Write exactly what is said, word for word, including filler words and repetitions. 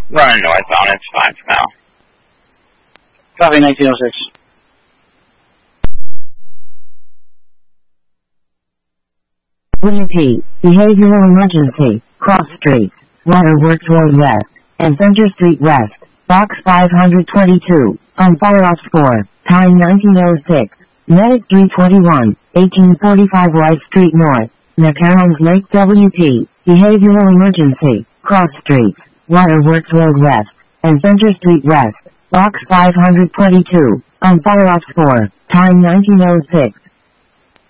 Running northbound, it's fine for now. Copy nineteen oh six. Repeat. Behavioral emergency. Cross Street. Waterworks Road West. And Center Street West. Box five twenty-two. On fire ops four. Time nineteen oh six. Medic three twenty-one. eighteen forty-five White Street North. McCarran's Lake W P. Behavioral emergency. Cross Street. Waterworks Road West. And Center Street West. Box five twenty-two. On fire ops four. Time nineteen oh six.